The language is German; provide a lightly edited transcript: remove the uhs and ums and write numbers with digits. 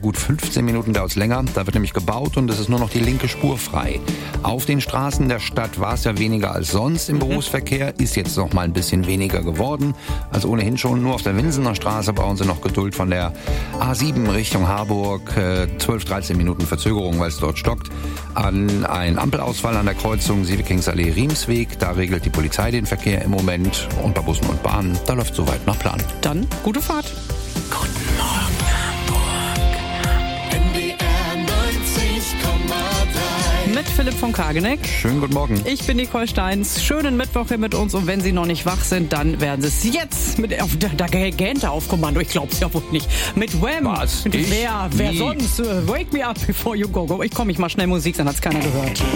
gut 15 Minuten dauert es länger. Da wird nämlich gebaut und es ist nur noch die linke Spur frei. Auf den Straßen der Stadt war es ja weniger als sonst im Berufsverkehr, ist jetzt noch mal ein bisschen weniger geworden. Also ohnehin schon, nur auf der Winsener Straße brauchen Sie noch Geduld von der A7 Richtung Harburg. 12-13 Minuten Verzögerung, weil es dort stockt. An ein Ampelausfall an der Kreuzung Sievekingsallee-Riemsweg. Da regelt die Polizei den Verkehr im Moment. Und bei Bussen und Bahnen, da läuft soweit nach Plan. Dann gute Fahrt. Guten Morgen Hamburg. NDR 90,3. Mit Philipp von Kageneck. Schönen guten Morgen. Ich bin Nicole Steins. Schönen Mittwoch hier mit uns. Und wenn Sie noch nicht wach sind, dann werden Sie es jetzt mit da gähnt er auf Kommando. Ich glaub's ja wohl nicht. Mit Wham. Was? Wer sonst? Wake me up before you go. Ich mach schnell Musik, dann hat's keiner gehört.